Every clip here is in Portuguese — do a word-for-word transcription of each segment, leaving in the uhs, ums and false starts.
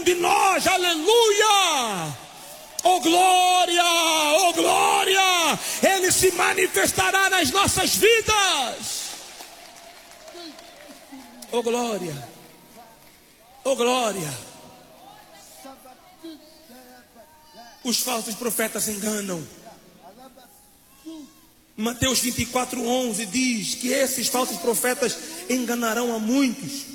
de nós, aleluia. Oh glória, oh glória, Ele se manifestará nas nossas vidas. Oh glória, oh glória. Os falsos profetas enganam. Mateus vinte e quatro, onze diz que esses falsos profetas enganarão a muitos.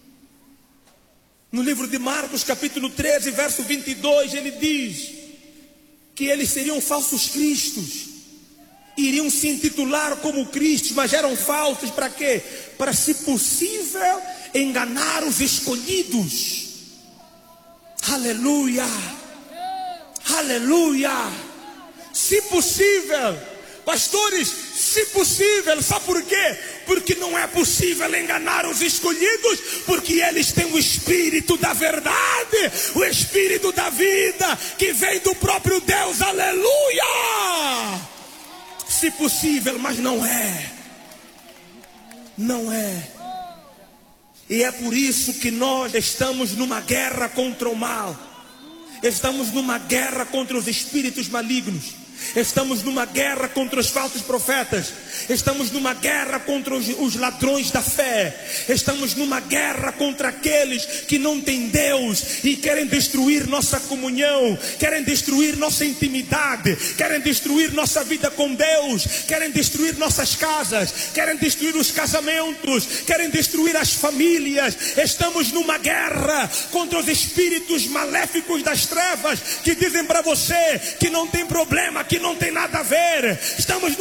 No livro de Marcos capítulo treze, verso vinte e dois, ele diz que eles seriam falsos cristos, iriam se intitular como Cristo, mas eram falsos. Para quê? Para, se possível, enganar os escolhidos. Aleluia, aleluia. Se possível, pastores, se possível, sabe por quê? Porque não é possível enganar os escolhidos, porque eles têm o Espírito da verdade, o Espírito da vida, que vem do próprio Deus, aleluia. Se possível, mas não é, não é. E é por isso que nós estamos numa guerra contra o mal, estamos numa guerra contra os espíritos malignos, estamos numa guerra contra os falsos profetas, estamos numa guerra contra os, os ladrões da fé, estamos numa guerra contra aqueles que não têm Deus e querem destruir nossa comunhão, querem destruir nossa intimidade, querem destruir nossa vida com Deus, querem destruir nossas casas, querem destruir os casamentos, querem destruir as famílias. Estamos numa guerra contra os espíritos maléficos das trevas que dizem para você que não tem problema, que não tem nada a ver. Estamos